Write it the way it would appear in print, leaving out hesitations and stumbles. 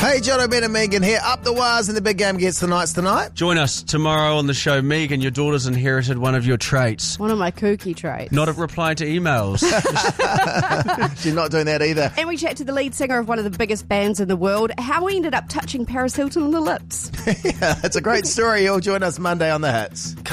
Hey, Jono, Ben and Megan here. Up the wires and the big game gets the Knights tonight. Join us tomorrow on the show. Megan, your daughter's inherited one of your traits. One of my kooky traits. Not at replying to emails. She's not doing that either. And we chat to the lead singer of one of the biggest bands in the world, how he ended up touching Paris Hilton on the lips. Yeah, it's a great story. You'll join us Monday on The Hits.